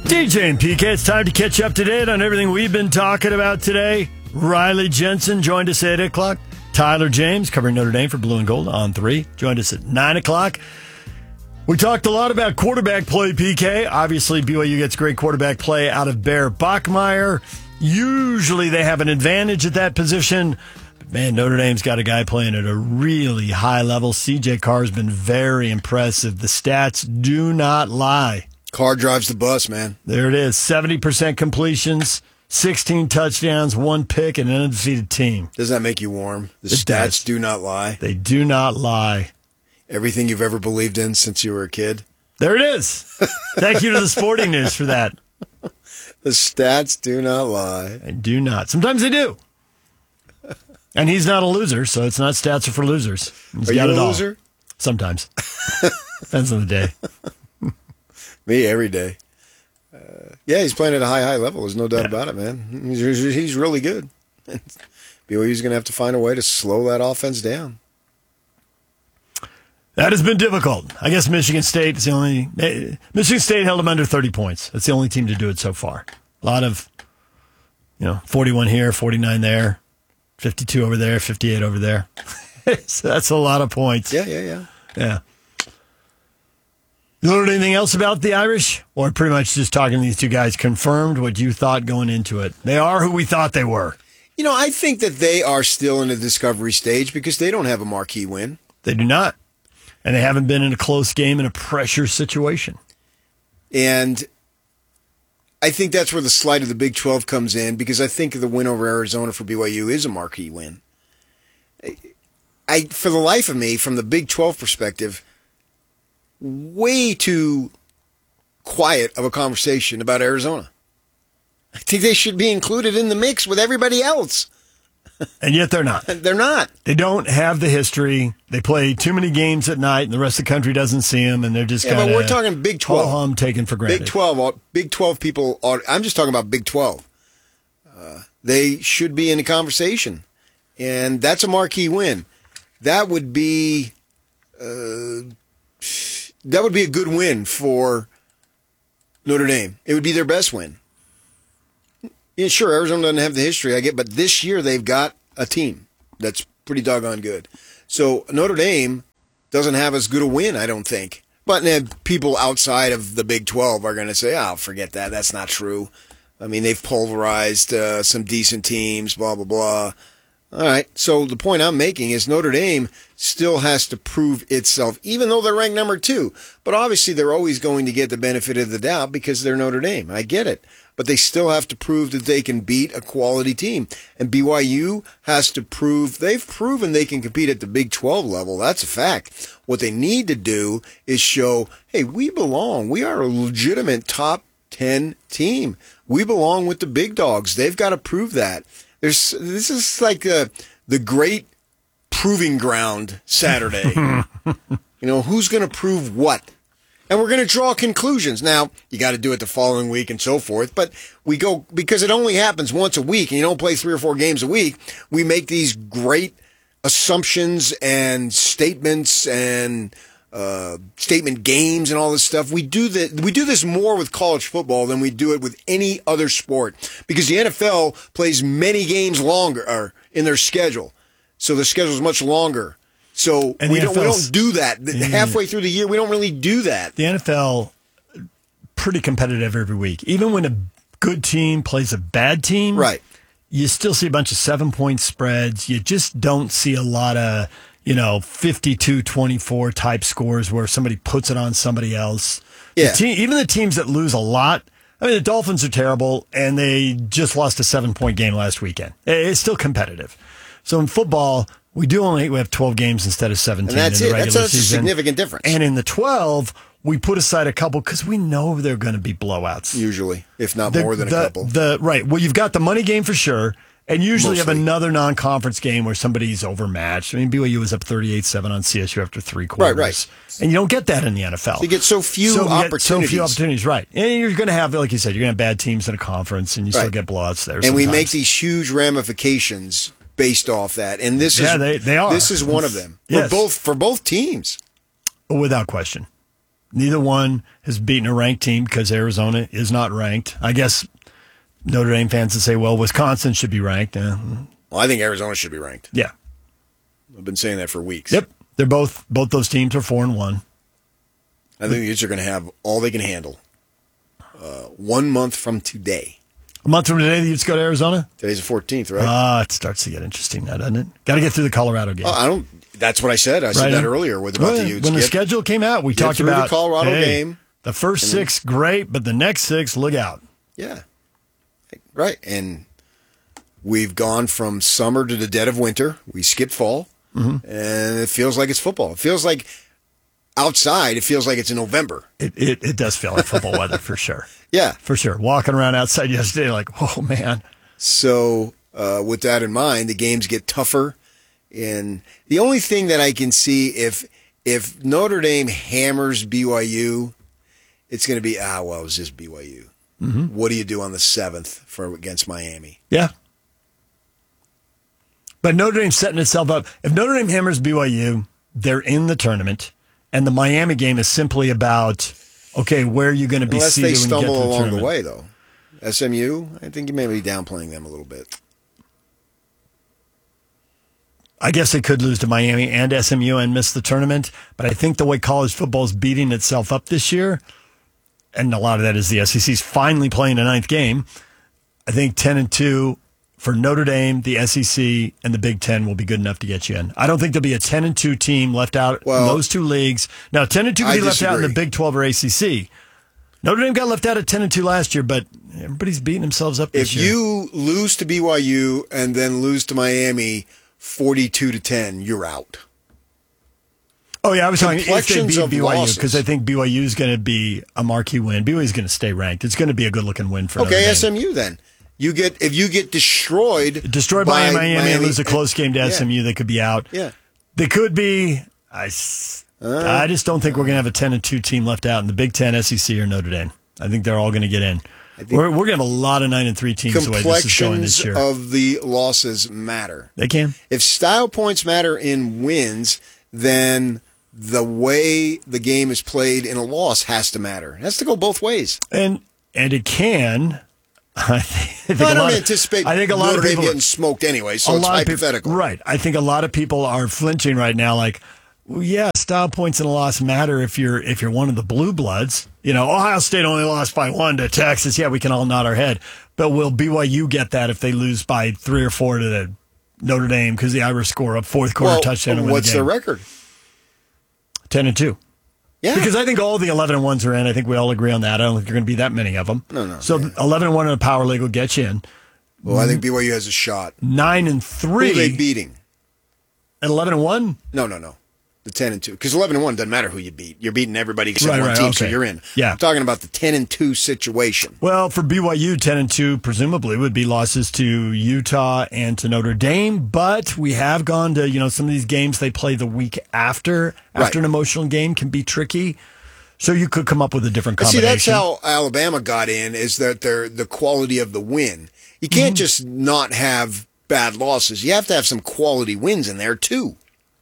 DJ and PK, it's time to catch up to date on everything we've been talking about today. Riley Jensen joined us at 8 o'clock. Tyler James, covering Notre Dame for Blue and Gold on 3, joined us at 9 o'clock. We talked a lot about quarterback play, PK. Obviously, BYU gets great quarterback play out of Bear Bachmeier. Usually they have an advantage at that position. But man, Notre Dame's got a guy playing at a really high level. CJ Carr's been very impressive. The stats do not lie. Carr drives the bus, man. There it is. 70% completions, 16 touchdowns, 1 pick, and an undefeated team. Does that make you warm? The It stats does. do not lie. They do not lie. Everything you've ever believed in since you were a kid. There it is. Thank you to the Sporting News for that. The stats do not lie. They do not. Sometimes they do. And he's not a loser, so it's not stats are for losers. He's Are got you it a all. loser? Sometimes. Depends on the day. Me, every day. Yeah, he's playing at a high level. There's no doubt about it, man. He's really good. BYU's going to have to find a way to slow that offense down. That has been difficult. I guess Michigan State is the only. Michigan State held them under 30 points. That's the only team to do it so far. A lot of, 41 here, 49 there, 52 over there, 58 over there. So that's a lot of points. Yeah. You learned anything else about the Irish? Or pretty much just talking to these two guys confirmed what you thought going into it? They are who we thought they were. I think that they are still in the discovery stage because they don't have a marquee win. They do not. And they haven't been in a close game in a pressure situation. And I think that's where the slight of the Big 12 comes in because I think the win over Arizona for BYU is a marquee win. For the life of me, from the Big 12 perspective, way too quiet of a conversation about Arizona. I think they should be included in the mix with everybody else. And yet they're not. They're not. They don't have the history. They play too many games at night, and the rest of the country doesn't see them, and they're just but we're talking Big 12. Ho-hum taken for granted. Big 12 people are, I'm just talking about Big 12. They should be in the conversation. And that's a marquee win. That would be a good win for Notre Dame. It would be their best win. Yeah, sure, Arizona doesn't have the history, I get, but this year they've got a team that's pretty doggone good. So Notre Dame doesn't have as good a win, I don't think. But then people outside of the Big 12 are going to say, forget that. That's not true. I mean, they've pulverized some decent teams, blah, blah, blah. All right, so the point I'm making is Notre Dame still has to prove itself, even though they're ranked number 2. But obviously they're always going to get the benefit of the doubt because they're Notre Dame. I get it. But they still have to prove that they can beat a quality team. And BYU has to prove, they've proven they can compete at the Big 12 level. That's a fact. What they need to do is show, hey, we belong. We are a legitimate top 10 team. We belong with the big dogs. They've got to prove that. This is like the great proving ground Saturday. Who's going to prove what? And we're going to draw conclusions. Now, you got to do it the following week and so forth, but we go, because it only happens once a week and you don't play 3 or 4 games a week, we make these great assumptions and statements and statement games and all this stuff. We do this more with college football than we do it with any other sport because the NFL plays many games longer in their schedule. So the schedule is much longer. So we don't do that. Halfway through the year, we don't really do that. The NFL, pretty competitive every week. Even when a good team plays a bad team, right? You still see a bunch of 7-point spreads. You just don't see a lot of 52-24 type scores where somebody puts it on somebody else. Yeah. Even the teams that lose a lot. I mean, the Dolphins are terrible, and they just lost a 7-point game last weekend. It's still competitive. So in football, we have 12 games instead of 17 and that's in the regular That's a season. significant difference. And in the 12, we put aside a couple because we know they're going to be blowouts. Usually, if not more than a couple. Right. Well, you've got the money game for sure. And usually Mostly. have another non-conference game where somebody's overmatched. I mean, BYU was up 38-7 on CSU after 3 quarters. Right. And you don't get that in the NFL. So you get so few opportunities. Right. And you're going to have, like you said, you're going to have bad teams in a conference, and you still get blowouts there. And we make these huge ramifications based off that. And this they are. This is one of them. Yes. For both teams. Without question. Neither one has beaten a ranked team because Arizona is not ranked. I guess Notre Dame fans would say, well, Wisconsin should be ranked. Well, I think Arizona should be ranked. Yeah. I've been saying that for weeks. Yep. They're both those teams are 4-1. I think the Utes are going to have all they can handle 1 month from today. A month from today, the Utes go to Arizona? Today's the 14th, right? It starts to get interesting now, doesn't it? Got to get through the Colorado game. That's what I said. I said that earlier about the Utes. When the schedule came out, we talked about the Colorado game. The first 6, great, but the next 6, look out. Yeah. Right. And we've gone from summer to the dead of winter. We skipped fall. Mm-hmm. And it feels like it's football. It feels like outside, it feels like it's in November. It does feel like football weather for sure. Yeah. For sure. Walking around outside yesterday like, oh, man. So with that in mind, the games get tougher. And the only thing that I can see, if Notre Dame hammers BYU, it's going to be, it was just BYU. Mm-hmm. What do you do on the 7th against Miami? Yeah. But Notre Dame's setting itself up. If Notre Dame hammers BYU, they're in the tournament. And the Miami game is simply about, okay, where are you going to be seated when you get to the tournament? Unless they stumble along the way, though. SMU, I think you may be downplaying them a little bit. I guess they could lose to Miami and SMU and miss the tournament. But I think the way college football is beating itself up this year, and a lot of that is the SEC's finally playing a 9th game, I think 10-2 for Notre Dame, the SEC, and the Big Ten will be good enough to get you in. I don't think there'll be a 10-2 team left out in those two leagues. Now, 10-2 could be left out in the Big 12 or ACC. Notre Dame got left out at 10-2 last year, but everybody's beating themselves up this year. If you lose to BYU and then lose to Miami 42-10, you're out. Oh, yeah, I was talking if they beat BYU, because I think BYU is going to be a marquee win. BYU is going to stay ranked. It's going to be a good-looking win for Notre Dame. SMU then. If you get destroyed by Miami and lose a close game to SMU, they could be out. Yeah. They could be. I just don't think we're going to have a 10-2 team left out in the Big Ten, SEC, or Notre Dame. I think they're all going to get in. We're going to have a lot of 9-3 teams the way this is going this year. Complexions of the losses matter. They can. If style points matter in wins, then the way the game is played in a loss has to matter. It has to go both ways. And it can. I don't anticipate I think a lot Notre of people Dame getting smoked anyway, so it's hypothetical. Right. I think a lot of people are flinching right now like, well, yeah, style points in a loss matter if you're one of the blue bloods. Ohio State only lost by 1 to Texas. Yeah, we can all nod our head. But will BYU get that if they lose by 3 or 4 to the Notre Dame because the Irish score up fourth quarter touchdown and win what's the game? their record? 10-2. Yeah. Because I think all the 11-1s are in. I think we all agree on that. I don't think there are going to be that many of them. No. So 11-1 in a power league will get you in. Well, I think BYU has a shot. 9-3. Who are they beating? At 11-1? No. The 10-2. Because 11-1 doesn't matter who you beat. You're beating everybody except one team, so you're in. Yeah. I'm talking about the 10-2 situation. Well, for BYU, 10-2 presumably would be losses to Utah and to Notre Dame. But we have gone to, some of these games they play the week after an emotional game can be tricky. So you could come up with a different combination. See, that's how Alabama got in, is that they're the quality of the win. You can't just not have bad losses. You have to have some quality wins in there, too.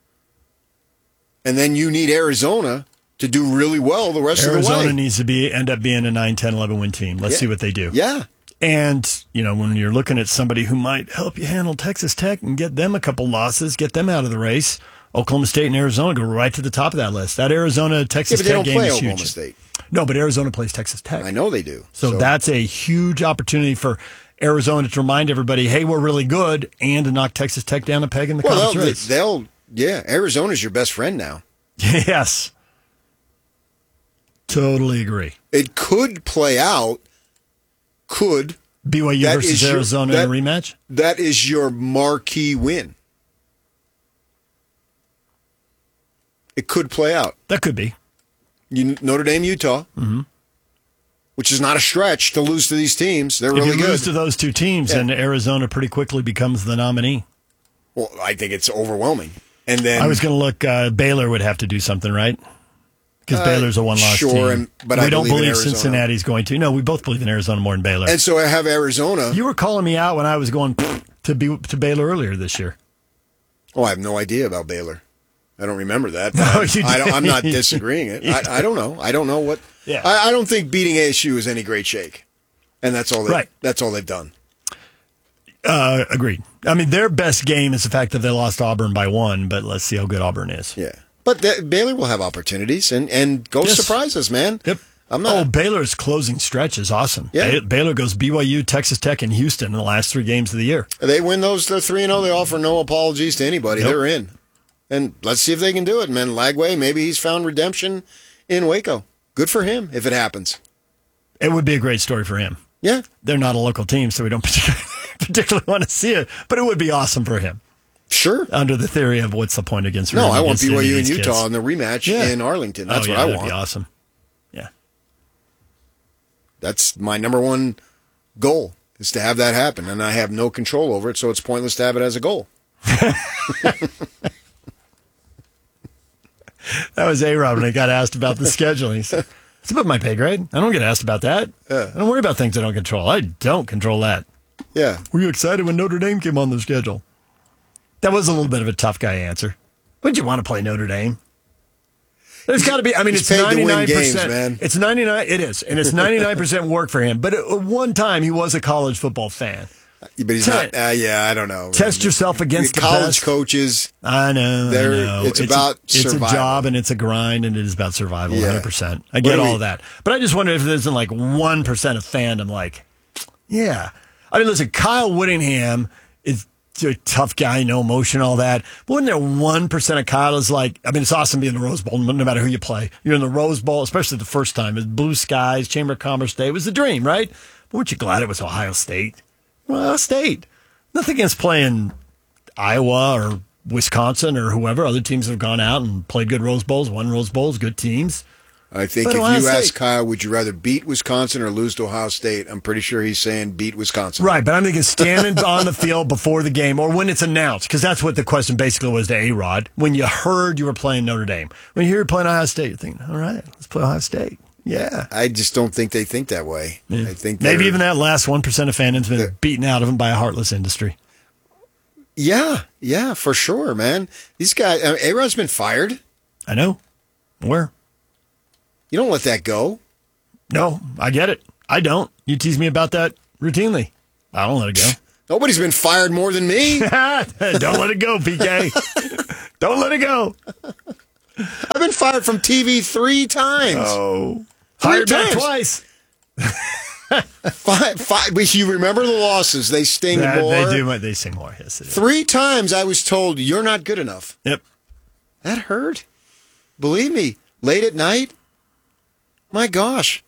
And then you need Arizona to do really well the rest of the way. Arizona needs to end up being a 9, 10, 11 win team. Let's see what they do. Yeah. And, when you're looking at somebody who might help you handle Texas Tech and get them a couple losses, get them out of the race, Oklahoma State and Arizona go right to the top of that list. That Arizona-Texas Tech game is huge. Oklahoma State. No, but Arizona plays Texas Tech. I know they do. So that's a huge opportunity for Arizona to remind everybody, hey, we're really good, and to knock Texas Tech down a peg in the conference race. Arizona's your best friend now. Yes. Totally agree. It could play out. Could. BYU versus Arizona in a rematch? That is your marquee win. It could play out. That could be. Notre Dame, Utah, which is not a stretch to lose to these teams. They're really good. If you lose to those two teams, then Arizona pretty quickly becomes the nominee. Well, I think it's overwhelming. And then I was going to look. Baylor would have to do something, right? Because Baylor's a one-loss team. But we I don't believe Arizona. Cincinnati's going to. No, we both believe in Arizona more than Baylor. And so I have Arizona. You were calling me out when I was going to Baylor earlier this year. Oh, I have no idea about Baylor. I I don't remember that. No, But I'm not disagreeing it. I don't know. I don't know what. Yeah. I don't think beating ASU is any great shake, and that's all. That's all they've done. Agreed. I mean, their best game is the fact that they lost Auburn by 1, but let's see how good Auburn is. Yeah. But Baylor will have opportunities and go surprise us, man. Yep. Baylor's closing stretch is awesome. Yeah. Baylor goes BYU, Texas Tech, and Houston in the last 3 games of the year. They win those. They're 3-0. They offer no apologies to anybody. Yep. They're in. And let's see if they can do it, man. Lagway, maybe he's found redemption in Waco. Good for him if it happens. It would be a great story for him. Yeah. They're not a local team, so we don't particularly want to see it, but it would be awesome for him. Sure. Under the theory of what's the point against I want BYU and Utah Utah in the rematch in Arlington. That's what I want. That'd be awesome. Yeah. That's my number one goal, is to have that happen, and I have no control over it, so it's pointless to have it as a goal. That was A-Rod when I got asked about the scheduling. He said, it's above my pay grade. I don't get asked about that. I don't worry about things I don't control. I don't control that. Yeah. Were you excited when Notre Dame came on the schedule? That was a little bit of a tough guy answer. Wouldn't you want to play Notre Dame? There's got to be. I mean, it's 99%. Games, man. It's 99. It is, and it's 99% work for him. But at one time, he was a college football fan. But he's not. I don't know. Test yourself against the college best. Coaches. I know. It's about survival. It's a job and it's a grind and it is about survival. 100%. I What get do all we- of that. But I just wonder if there's like 1% of fandom. Like, yeah. I mean, listen, Kyle Whittingham is a tough guy, no emotion, all that. But wasn't there 1% of Kyle is like, I mean, it's awesome being in the Rose Bowl, no matter who you play. You're in the Rose Bowl, especially the first time. It's blue skies, Chamber of Commerce Day. It was the dream, right? But weren't you glad it was Ohio State? Well, Ohio State. Nothing against playing Iowa or Wisconsin or whoever. Other teams have gone out and played good Rose Bowls, won Rose Bowls, good teams. I think But if Ohio you State- ask Kyle, would you rather beat Wisconsin or lose to Ohio State? I'm pretty sure he's saying beat Wisconsin. Right, but I'm thinking standing on the field before the game or when it's announced, because that's what the question basically was to A-Rod. When you heard you were playing Notre Dame. When you hear you're playing Ohio State, you're thinking, all right, let's play Ohio State. Yeah. I just don't think they think that way. Yeah. I think maybe even that last 1% of fandom's been beaten out of them by a heartless industry. Yeah, for sure, man. These guys, A-Rod's been fired. I know. Where? You don't let that go. No, I get it. I don't. You tease me about that routinely. I don't let it go. Nobody's been fired more than me. Don't let it go, PK. Don't let it go. I've been fired from TV 3 times. Oh. 3 Hired back times. twice. Five. But you remember the losses. They sting more. They do. They sing more. Yes, it is. 3 times I was told, you're not good enough. Yep. That hurt. Believe me, late at night, my gosh.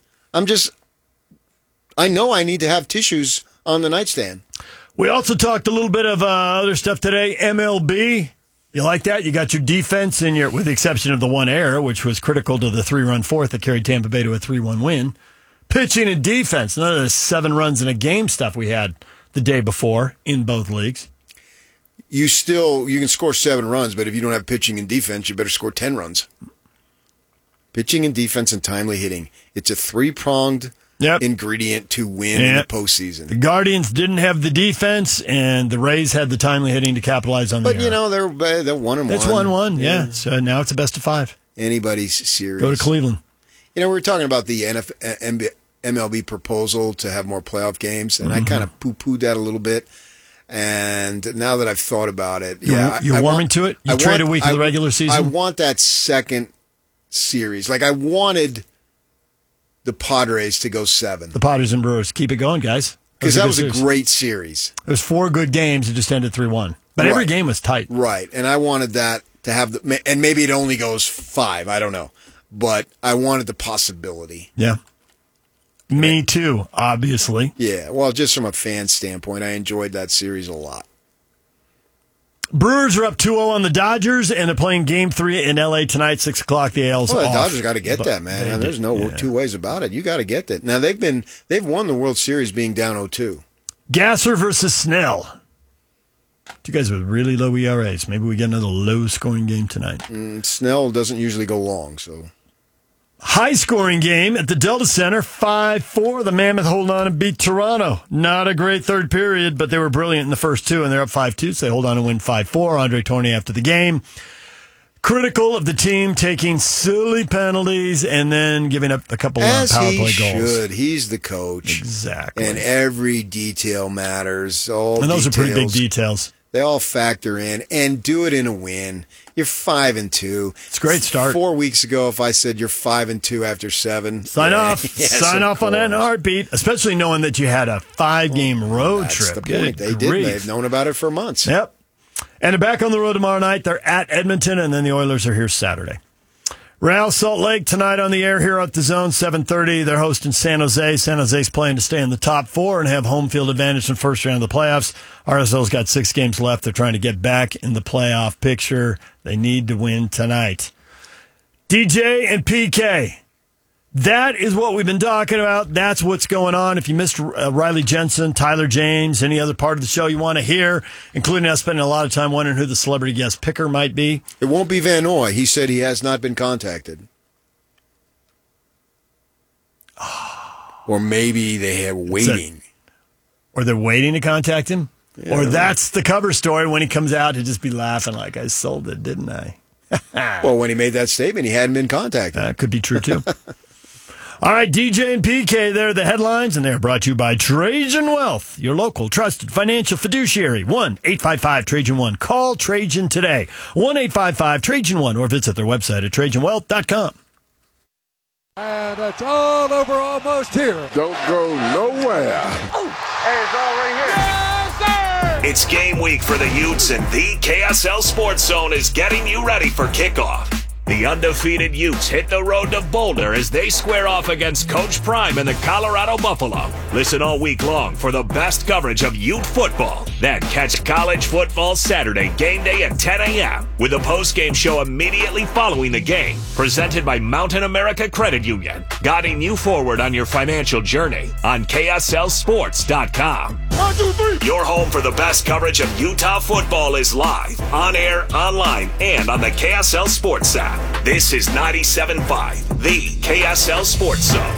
I know I need to have tissues on the nightstand. We also talked a little bit of other stuff today. MLB. You like that? You got your defense in your, with the exception of the one error, which was critical to the 3-run fourth that carried Tampa Bay to a 3-1 win. Pitching and defense. None of the 7 runs in a game stuff we had the day before in both leagues. You can score 7 runs, but if you don't have pitching and defense, you better score 10 runs. Pitching and defense and timely hitting. It's a 3-pronged ingredient to win in the postseason. The Guardians didn't have the defense, and the Rays had the timely hitting to capitalize on But, the error. they're 1-1. It's 1-1, yeah. So now it's a best of 5. Anybody's series. Go to Cleveland. We were talking about the MLB proposal to have more playoff games, and I kind of poo-pooed that a little bit. And now that I've thought about it, You're warming to it? You trade a week of the regular season? I want that second series. Like, I wanted the Padres to go 7. The Padres and Brewers. Keep it going, guys. Because that was a great series. It was 4 good games. It just ended 3-1. But every game was tight. Right. And I wanted that to have and maybe it only goes 5. I don't know. But I wanted the possibility. Yeah. Me too, obviously. Yeah. Well, just from a fan standpoint, I enjoyed that series a lot. Brewers are up 2-0 on the Dodgers, and they're playing Game 3 in L.A. tonight, 6 o'clock. The AL's Well, the off. Dodgers got to get that, man. There's no 2 ways about it. You got to get that. Now, they've won the World Series being down 0-2. Gasser versus Snell. You guys with really low ERAs. Maybe we get another low-scoring game tonight. Snell doesn't usually go long, so... High-scoring game at the Delta Center, 5-4. The Mammoth hold on and beat Toronto. Not a great third period, but they were brilliant in the first 2, and they're up 5-2, so they hold on and win 5-4. Andre Tournier after the game critical of the team taking silly penalties and then giving up a couple of power play goals. Should. He's the coach. Exactly. And every detail matters. And those are pretty big details. They all factor in, and do it in a win. You're 5-2. It's a great start. 4 weeks ago, if I said you're 5-2 after 7, sign off. Yes, sign off on that in a heartbeat. Especially knowing that you had a 5-game road trip. That's the point. They did. They've known about it for months. Yep. And they're back on the road tomorrow night. They're at Edmonton, and then the Oilers are here Saturday. Real Salt Lake tonight on the air here at the Zone, 7:30. They're hosting San Jose. San Jose's playing to stay in the top 4 and have home field advantage in the first round of the playoffs. RSL's got 6 games left. They're trying to get back in the playoff picture. They need to win tonight. DJ and PK. That is what we've been talking about. That's what's going on. If you missed Riley Jensen, Tyler James, any other part of the show you want to hear, including us spending a lot of time wondering who the celebrity guest picker might be. It won't be Van Noy. He said he has not been contacted. Or maybe they are waiting. Or they're waiting to contact him? Yeah. Or that's the cover story when he comes out to just be laughing like, I sold it, didn't I? Well, when he made that statement, he hadn't been contacted. That could be true, too. All right, DJ and PK, they're the headlines, and they're brought to you by Trajan Wealth, your local trusted financial fiduciary. 1-855-TRAJAN1. Call Trajan today. 1-855-TRAJAN1, or visit their website at TrajanWealth.com. And it's all over almost here. Don't go nowhere. Hey, it's all right here. Yes, sir! It's game week for the Utes, and the KSL Sports Zone is getting you ready for kickoff. The undefeated Utes hit the road to Boulder as they square off against Coach Prime and the Colorado Buffalo. Listen all week long for the best coverage of Ute football. Then catch college football Saturday game day at 10 a.m. with a post-game show immediately following the game. Presented by Mountain America Credit Union. Guiding you forward on your financial journey on KSLSports.com. 1, 2, 3. Your home for the best coverage of Utah football is live, on air, online, and on the KSL Sports app. This is 97.5, the KSL Sports Zone.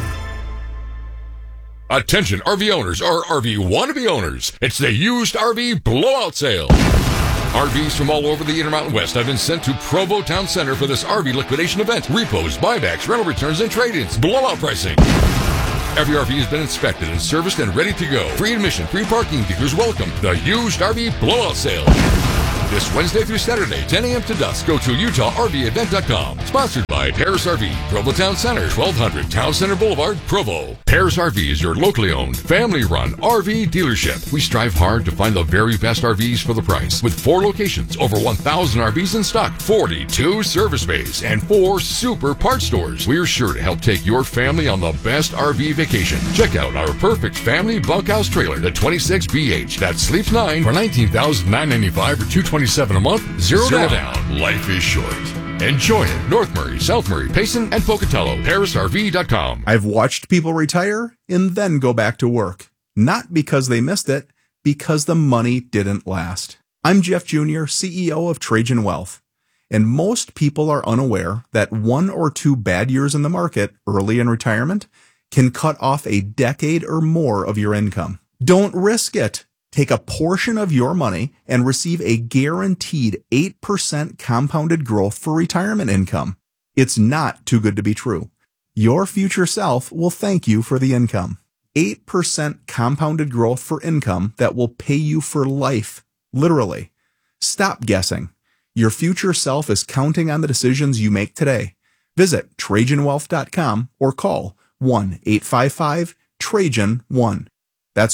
Attention RV owners or RV wannabe owners. It's the used RV blowout sale. RVs from all over the Intermountain West have been sent to Provo Town Center for this RV liquidation event. Repos, buybacks, rental returns, and trade-ins. Blowout pricing. Every RV has been inspected and serviced and ready to go. Free admission, free parking, dealers welcome. The used RV blowout sale. This Wednesday through Saturday, 10 a.m. to dusk. Go to UtahRVEvent.com. Sponsored by Paris RV, Provo Town Center, 1200 Town Center Boulevard, Provo. Paris RV is your locally owned, family-run RV dealership. We strive hard to find the very best RVs for the price. With 4 locations, over 1,000 RVs in stock, 42 service bays, and 4 super parts stores. We're sure to help take your family on the best RV vacation. Check out our perfect family bunkhouse trailer, the 26BH, that sleeps 9 for $19,995 or $227 a month, zero down. Life is short. Enjoy it. North Murray, South Murray, Payson, and Pocatello. ParisRV.com. I've watched people retire and then go back to work. Not because they missed it, because the money didn't last. I'm Jeff Jr., CEO of Trajan Wealth. And most people are unaware that 1 or 2 bad years in the market early in retirement can cut off a decade or more of your income. Don't risk it. Take a portion of your money and receive a guaranteed 8% compounded growth for retirement income. It's not too good to be true. Your future self will thank you for the income. 8% compounded growth for income that will pay you for life. Literally. Stop guessing. Your future self is counting on the decisions you make today. Visit TrajanWealth.com or call 1-855-TRAJAN-1. That's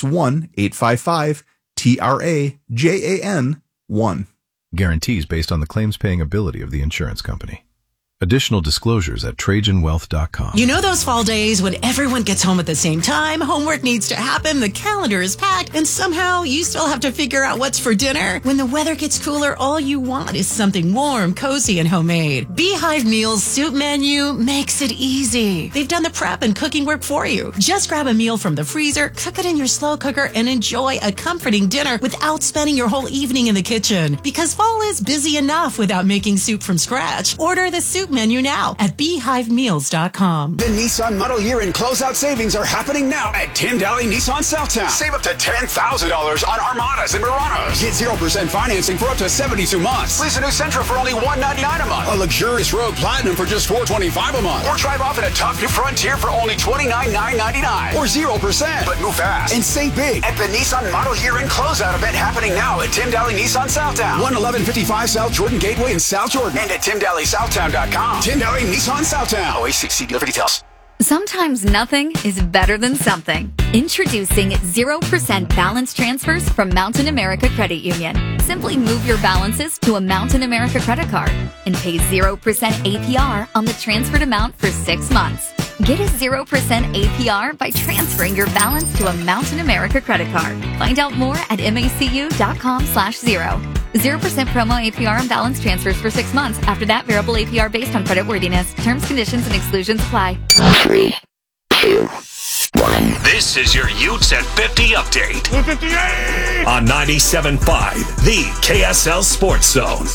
1-855-TRAJAN-1. Guarantees based on the claims paying ability of the insurance company. Additional disclosures at TrajanWealth.com. You know those fall days when everyone gets home at the same time, homework needs to happen, the calendar is packed, and somehow you still have to figure out what's for dinner? When the weather gets cooler, all you want is something warm, cozy, and homemade. Beehive Meals Soup Menu makes it easy. They've done the prep and cooking work for you. Just grab a meal from the freezer, cook it in your slow cooker, and enjoy a comforting dinner without spending your whole evening in the kitchen. Because fall is busy enough without making soup from scratch. Order the Soup menu now at beehivemeals.com. The Nissan model year and closeout savings are happening now at Tim Daly Nissan Southtown. Save up to $10,000 on Armadas and Muranos. Get 0% financing for up to 72 months. Lease a new Sentra for only $199 a month. A luxurious Rogue Platinum for just $425 a month. Or drive off in a tough new Frontier for only $29,999. Or 0%. But move fast and save big at the Nissan model year and closeout event happening now at Tim Daly Nissan Southtown. 11155 South Jordan Gateway in South Jordan. And at TimDalySouthtown.com. Tim Daly Nissan Southtown. OACC dealer for details. Sometimes nothing is better than something. Introducing 0% balance transfers from Mountain America Credit Union. Simply move your balances to a Mountain America credit card and pay 0% APR on the transferred amount for 6 months. Get a 0% APR by transferring your balance to a Mountain America credit card. Find out more at macu.com/0. 0% promo APR on balance transfers for 6 months. After that, variable APR based on credit worthiness. Terms, conditions, and exclusions apply. 3, 2, 1. This is your Utes at 50 update. 58! On 97.5, the KSL Sports Zone.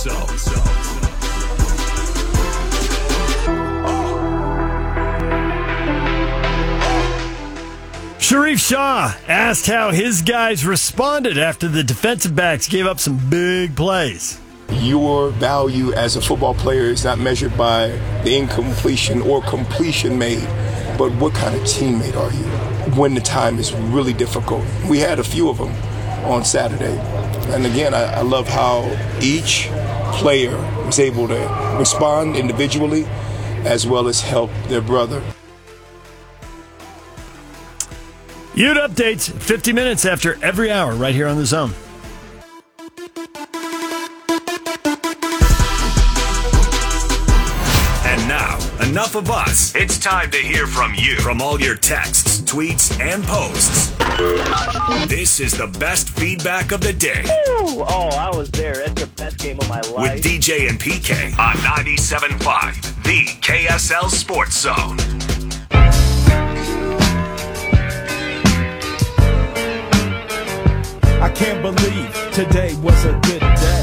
Sharif Shah asked how his guys responded after the defensive backs gave up some big plays. Your value as a football player is not measured by the incompletion or completion made, but what kind of teammate are you when the time is really difficult? We had a few of them on Saturday. And again, I love how each player was able to respond individually as well as help their brother. Ute updates 50 minutes after every hour right here on The Zone. And now, enough of us. It's time to hear from you. From all your texts, tweets, and posts. This is the best feedback of the day. Ooh, oh, I was there. That's the best game of my life. With DJ and PK on 97.5, the KSL Sports Zone. I can't believe today was a good day.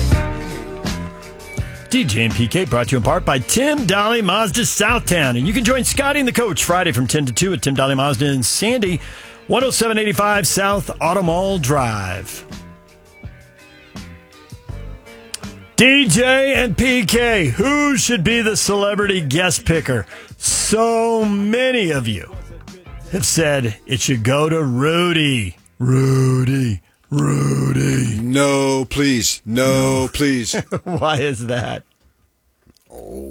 DJ and PK brought to you in part by Tim Daly Mazda Southtown. And you can join Scotty and the coach Friday from 10 to 2 at Tim Daly Mazda in Sandy, 10785 South Auto Mall Drive. DJ and PK, who should be the celebrity guest picker? So many of you have said it should go to Rudy. Rudy. No, please. No, please. Why is that? Oh.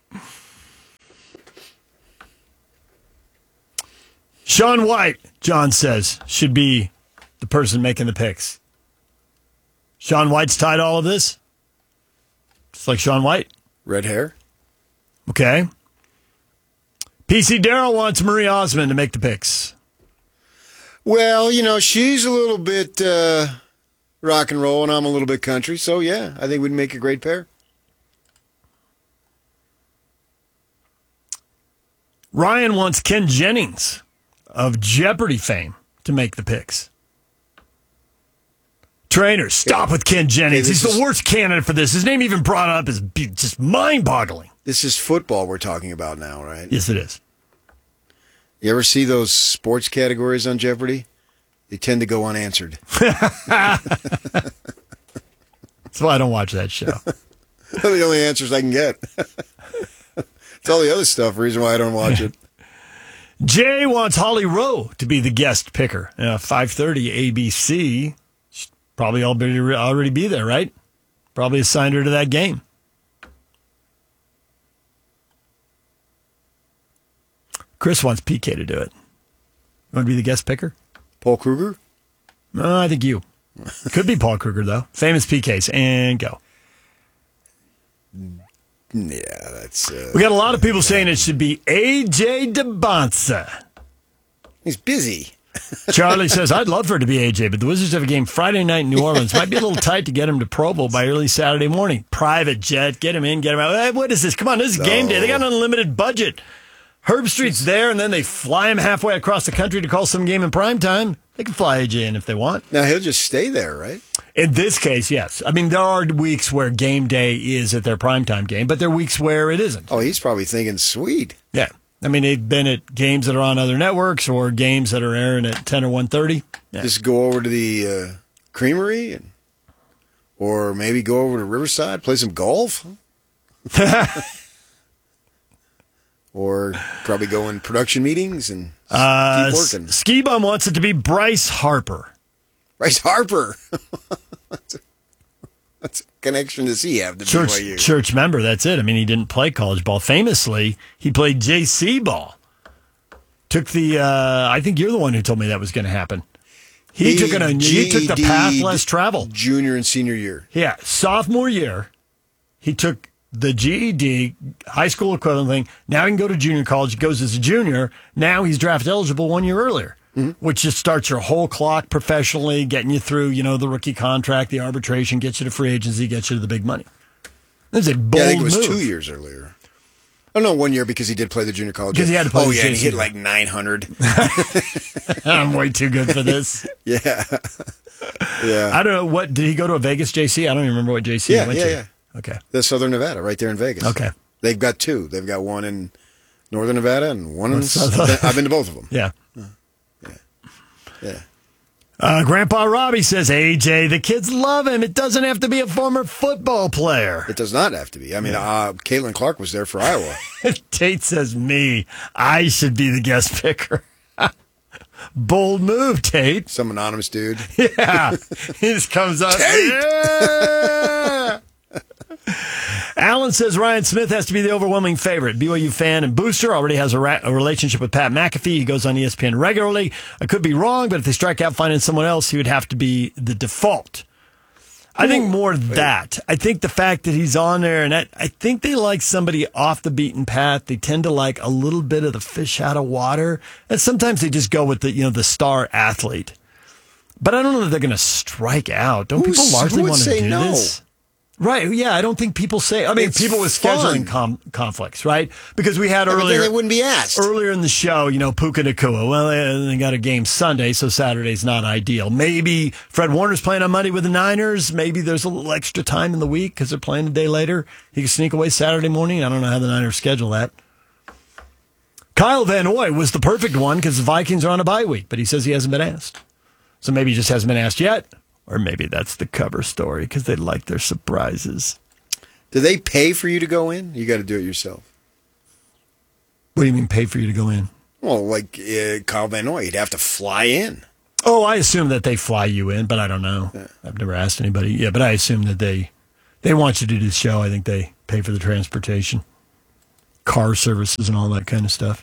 Sean White, John says, should be the person making the picks. Sean White's tied all of this? Just like Sean White. Red hair. Okay. PC Darrell wants Marie Osmond to make the picks. Well, you know, she's a little bit rock and roll, and I'm a little bit country. So, yeah, I think we'd make a great pair. Ryan wants Ken Jennings of Jeopardy fame to make the picks. Trainers, stop with Ken Jennings. He's the worst candidate for this. His name even brought up is just mind-boggling. This is football we're talking about now, right? Yes, it is. You ever see those sports categories on Jeopardy? They tend to go unanswered. That's why I don't watch that show. They're the only answers I can get. It's all the other stuff, reason why I don't watch it. Jay wants Holly Rowe to be the guest picker. 5:30 ABC. She'd probably already be there, right? Probably assigned her to that game. Chris wants PK to do it. You want to be the guest picker? Paul Kruger? No, I think you. Could be Paul Kruger, though. Famous PKs. And go. Yeah, that's... we got a lot of people saying it should be AJ DeBonsa. He's busy. Charlie says, I'd love for it to be AJ, but the Wizards have a game Friday night in New Orleans. Might be a little tight to get him to Pro Bowl by early Saturday morning. Private jet. Get him in, get him out. Hey, what is this? Come on, this is game day. They got an unlimited budget. Herb Street's there, and then they fly him halfway across the country to call some game in prime time. They can fly AJ in if they want. Now, he'll just stay there, right? In this case, yes. I mean, there are weeks where game day is at their primetime game, but there are weeks where it isn't. Oh, he's probably thinking, sweet. Yeah. I mean, they've been at games that are on other networks or games that are airing at 10 or 1:30. Yeah. Just go over to the Creamery or maybe go over to Riverside, play some golf. Or probably go in production meetings and keep working. Ski Bum wants it to be Bryce Harper. Bryce Harper. That's a connection does he have to BYU? Church member, that's it. I mean, he didn't play college ball. Famously, he played JC ball. Took the, I think you're the one who told me that was going to happen. He took the path less traveled. Junior and senior year. Yeah, sophomore year, he took the GED, high school equivalent thing. Now he can go to junior college. He goes as a junior. Now he's draft eligible 1 year earlier, which just starts your whole clock professionally, getting you through, the rookie contract, the arbitration, gets you to free agency, gets you to the big money. That's a bold I think it was move. 2 years earlier. Oh, no, 1 year because he did play the junior college. Because he had to play and the he JC. hit like 900. I'm way too good for this. Yeah. Yeah. I don't know. What did he go to a Vegas JC? I don't even remember what JC he went to. Yeah. Okay. The Southern Nevada, right there in Vegas. Okay. They've got two. They've got one in Northern Nevada and one in... I've been to both of them. Yeah. Yeah. Grandpa Robbie says, AJ, the kids love him. It doesn't have to be a former football player. It does not have to be. I mean, Caitlin Clark was there for Iowa. Tate says, I should be the guest picker. Bold move, Tate. Some anonymous dude. Yeah. He just comes up. Tate! Yeah! Alan says Ryan Smith has to be the overwhelming favorite. BYU fan and booster, already has a relationship with Pat McAfee. He goes on ESPN regularly. I could be wrong, but if they strike out finding someone else, he would have to be the default. I think more that. I think the fact that he's on there, and I think they like somebody off the beaten path. They tend to like a little bit of the fish out of water. And sometimes they just go with the star athlete. But I don't know that they're going to strike out. Don't people largely want to do this? Right, yeah, I don't think people say... I mean, It's people with scheduling conflicts, right? Because we had earlier... But then they wouldn't be asked. Earlier in the show, Puka Nacua. Well, they got a game Sunday, so Saturday's not ideal. Maybe Fred Warner's playing on Monday with the Niners. Maybe there's a little extra time in the week because they're playing a day later. He can sneak away Saturday morning. I don't know how the Niners schedule that. Kyle Van Noy was the perfect one because the Vikings are on a bye week, but he says he hasn't been asked. So maybe he just hasn't been asked yet. Or maybe that's the cover story because they like their surprises. Do they pay for you to go in? You got to do it yourself. What do you mean pay for you to go in? Well, like Kyle Van Noy, you'd have to fly in. Oh, I assume that they fly you in, but I don't know. Yeah. I've never asked anybody. Yeah, but I assume that they want you to do the show. I think they pay for the transportation, car services, and all that kind of stuff.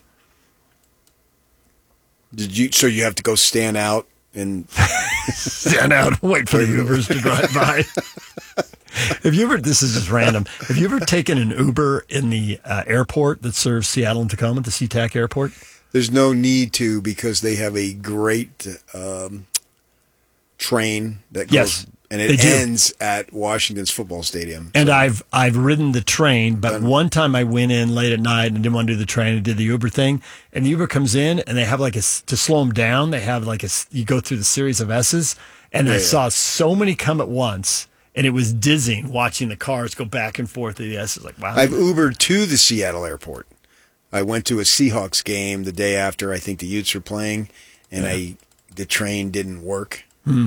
So you have to go stand out and stand out and wait for the Ubers to drive by. Have you ever, this is just random, have you ever taken an Uber in the airport that serves Seattle and Tacoma, the SeaTac airport? There's no need to because they have a great train that goes and it ends at Washington's football stadium. And so. I've ridden the train, but one time I went in late at night and didn't want to do the train and did the Uber thing. And the Uber comes in and they have to slow them down, they have you go through the series of S's. And I saw so many come at once. And it was dizzying watching the cars go back and forth. The S's like, wow. I've Ubered to the Seattle airport. I went to a Seahawks game the day after I think the Utes were playing, and the train didn't work.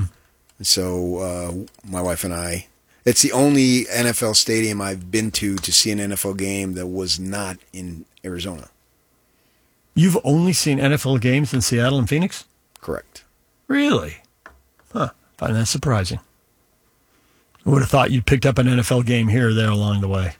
So my wife and I, it's the only NFL stadium I've been to see an NFL game that was not in Arizona. You've only seen NFL games in Seattle and Phoenix? Correct. Really? Huh. I find that surprising. I would have thought you'd picked up an NFL game here or there along the way.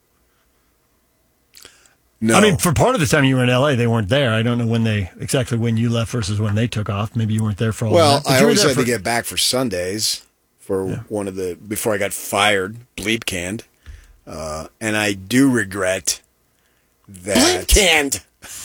No. I mean, for part of the time you were in L.A., they weren't there. I don't know when you left versus when they took off. Maybe you weren't there for all well, of that. Well, I always had to get back for Sundays for before I got fired, bleep canned. And I do regret that. Bleep canned!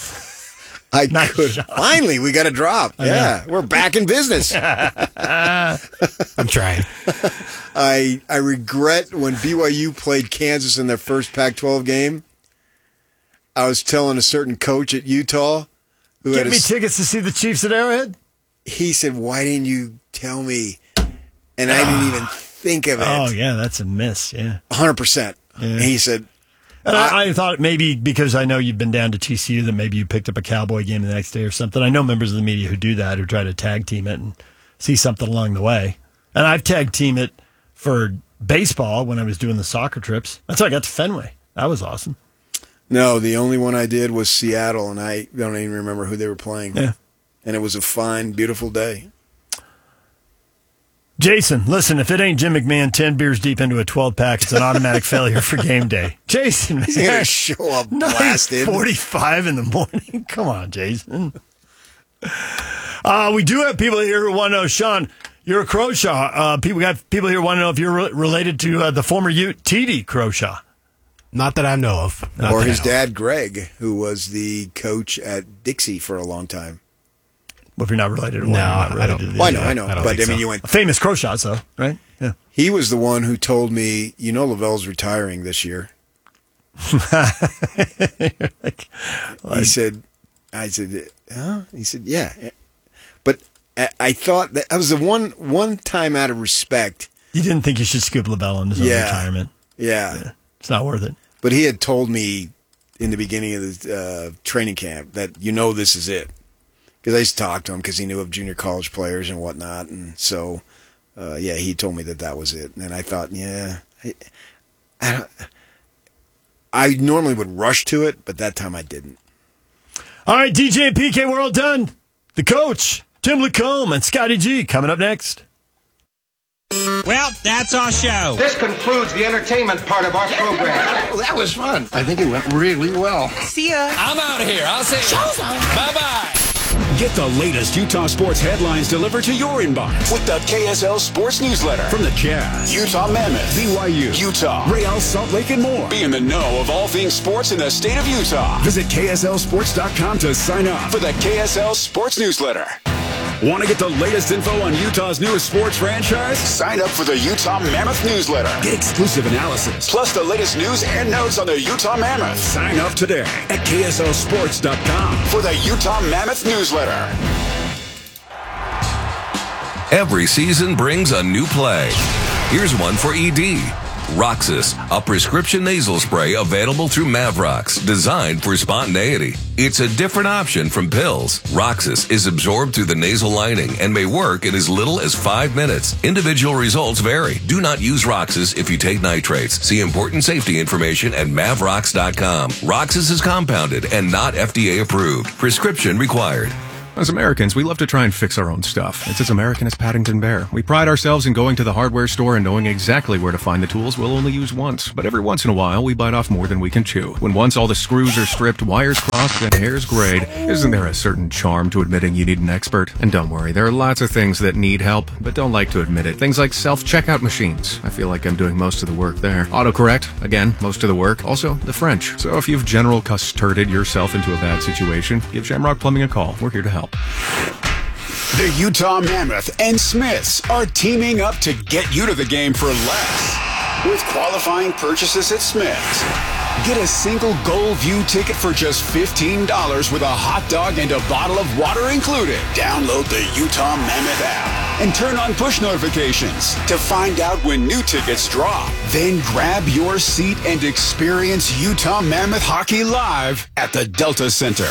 Finally, we got a drop. Yeah, we're back in business. I'm trying. I regret when BYU played Kansas in their first Pac-12 game. I was telling a certain coach at Utah who Get me tickets to see the Chiefs at Arrowhead? He said, "Why didn't you tell me?" and I didn't even think of it. Oh, yeah, that's a miss, yeah. 100%. Yeah. And he said... And I thought maybe because I know you've been down to TCU that maybe you picked up a Cowboy game the next day or something. I know members of the media who do that, who try to tag team it and see something along the way. And I've tag teamed it for baseball when I was doing the soccer trips. That's how I got to Fenway. That was awesome. No, the only one I did was Seattle, and I don't even remember who they were playing. Yeah. And it was a fine, beautiful day. Jason, listen, if it ain't Jim McMahon 10 beers deep into a 12-pack, it's an automatic failure for game day. Jason, man. He's going to show up blasted. 9:45 in the morning. Come on, Jason. We do have people here who want to know, Sean, you're a Croshaw. We got people here who want to know if you're related to the former Ute, T.D. Croshaw. Not that I know of. Or his dad, Greg, who was the coach at Dixie for a long time. Well, if you're not related to one, No, not related to the Well, other. I know. But, I mean, you went... Famous Croshaws, though, right? Yeah. He was the one who told me, Lavelle's retiring this year. I said, huh? He said, yeah. But I thought that was the one time out of respect. You didn't think you should scoop Lavelle into his own retirement. Yeah. It's not worth it. But he had told me in the beginning of the training camp that, this is it. Because I used to talk to him because he knew of junior college players and whatnot. And so, he told me that was it. And I thought, I normally would rush to it, but that time I didn't. All right, DJ and PK, we're all done. The coach, Tim Lacombe, and Scotty G coming up next. Well, that's our show. This concludes the entertainment part of our program. That was fun. I think it went really well. See ya. I'm out of here. I'll see you. Show's on. Bye-bye. Get the latest Utah sports headlines delivered to your inbox with the KSL Sports Newsletter. From the Jazz, Utah Mammoth, BYU, Utah, Real Salt Lake, and more. Be in the know of all things sports in the state of Utah. Visit KSLSports.com to sign up for the KSL Sports Newsletter. Want to get the latest info on Utah's newest sports franchise? Sign up for the Utah Mammoth newsletter. Get exclusive analysis, plus the latest news and notes on the Utah Mammoth. Sign up today at KSLSports.com for the Utah Mammoth newsletter. Every season brings a new play. Here's one for ED. Roxas, a prescription nasal spray available through Mavrox, designed for spontaneity. It's a different option from pills. Roxas is absorbed through the nasal lining and may work in as little as 5 minutes. Individual results vary. Do not use Roxas if you take nitrates. See important safety information at Mavrox.com. Roxas is compounded and not FDA approved. Prescription required. As Americans, we love to try and fix our own stuff. It's as American as Paddington Bear. We pride ourselves in going to the hardware store and knowing exactly where to find the tools we'll only use once. But every once in a while, we bite off more than we can chew. When once all the screws are stripped, wires crossed, and hairs grayed, isn't there a certain charm to admitting you need an expert? And don't worry, there are lots of things that need help, but don't like to admit it. Things like self-checkout machines. I feel like I'm doing most of the work there. Autocorrect. Again, most of the work. Also, the French. So if you've general custarded yourself into a bad situation, give Shamrock Plumbing a call. We're here to help. The Utah Mammoth and Smiths are teaming up to get you to the game for less. With qualifying purchases at Smiths, get a single Gold View ticket for just $15 with a hot dog and a bottle of water included. Download the Utah Mammoth app and turn on push notifications to find out when new tickets drop. Then grab your seat and experience Utah Mammoth hockey live at the Delta Center.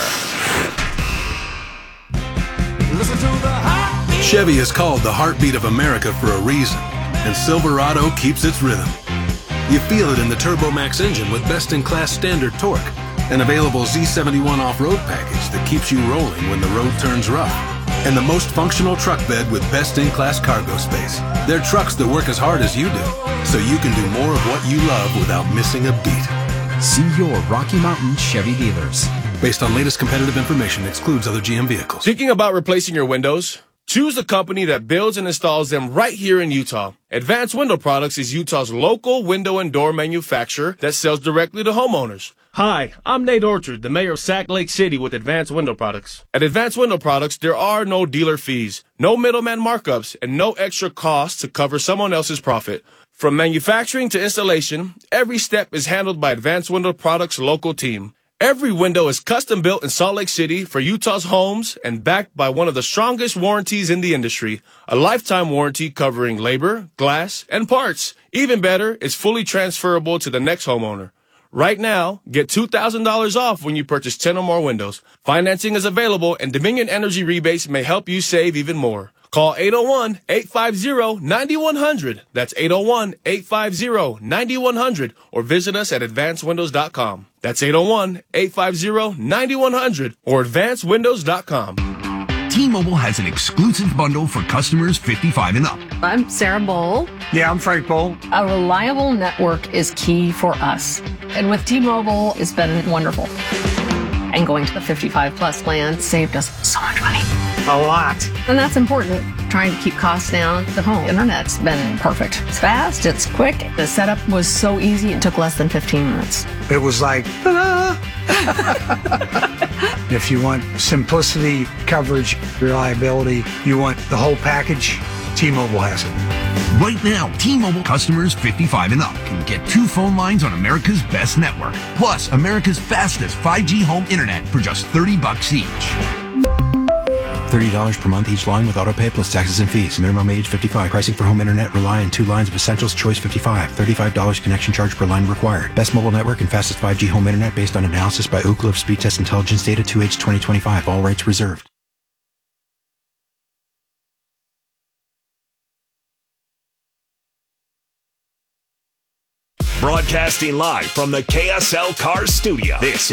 Chevy is called the heartbeat of America for a reason, and Silverado keeps its rhythm. You feel it in the TurboMax engine with best-in-class standard torque, an available Z71 off-road package that keeps you rolling when the road turns rough, and the most functional truck bed with best-in-class cargo space. They're trucks that work as hard as you do, so you can do more of what you love without missing a beat. See your Rocky Mountain Chevy dealers. Based on latest competitive information, excludes other GM vehicles. Thinking about replacing your windows? Choose a company that builds and installs them right here in Utah. Advanced Window Products is Utah's local window and door manufacturer that sells directly to homeowners. Hi, I'm Nate Orchard, the mayor of Sac Lake City with Advanced Window Products. At Advanced Window Products, there are no dealer fees, no middleman markups, and no extra costs to cover someone else's profit. From manufacturing to installation, every step is handled by Advanced Window Products' local team. Every window is custom built in Salt Lake City for Utah's homes and backed by one of the strongest warranties in the industry, a lifetime warranty covering labor, glass, and parts. Even better, it's fully transferable to the next homeowner. Right now, get $2,000 off when you purchase 10 or more windows. Financing is available, and Dominion Energy rebates may help you save even more. Call 801-850-9100. That's 801-850-9100. Or visit us at advancedwindows.com. That's 801-850-9100 or advancedwindows.com. T-Mobile has an exclusive bundle for customers 55 and up. I'm Sarah Bowl. Yeah, I'm Frank Bowl. A reliable network is key for us. And with T-Mobile, it's been wonderful. And going to the 55 plus plan saved us so much money. A lot. And that's important. Trying to keep costs down. The home internet's been perfect. It's fast, it's quick. The setup was so easy, it took less than 15 minutes. It was like, ta-da! If you want simplicity, coverage, reliability, you want the whole package, T-Mobile has it. Right now, T-Mobile customers 55 and up can get 2 phone lines on America's best network, plus America's fastest 5G home internet for just $30 each. $30 per month each line with autopay plus taxes and fees. Minimum age 55. Pricing for home internet rely on 2 lines of Essentials Choice 55. $35 connection charge per line required. Best mobile network and fastest 5G home internet based on analysis by Ookla of Speed Test Intelligence data 2H 2025. All rights reserved. Broadcasting live from the KSL Car Studio. This